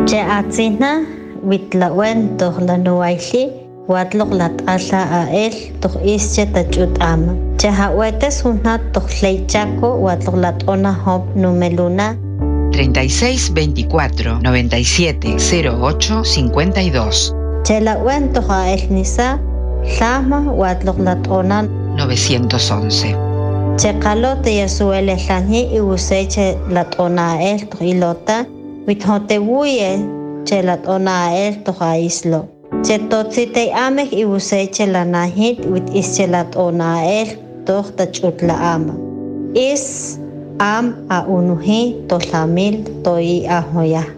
Che atzina witlawen toh lanuaili watlok lat'ala a él toh ische tachut'ama. Che hawetes hunat toh leichaco watlok lat'ona hop numeluna 36 24 97 08 52. Che lawen toh a él nisa llama watlok lat'ona 911. Che kalote yasuele llani y useche lat'ona a él toh ilota withotewuye che lat'ona a él toh a islo. Che totzite amek y useche lanahit wit ische lat'ona a él toh tachutla ama. Is am a unuhi to lamil to i ahoya.